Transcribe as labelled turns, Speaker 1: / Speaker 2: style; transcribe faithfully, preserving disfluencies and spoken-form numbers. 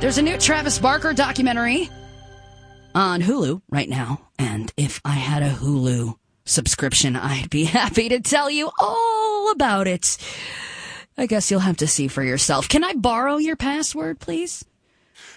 Speaker 1: There's a new Travis Barker documentary on Hulu right now. And if I had a Hulu subscription, I'd be happy to tell you all about it. I guess you'll have to see for yourself. Can I borrow your password, please?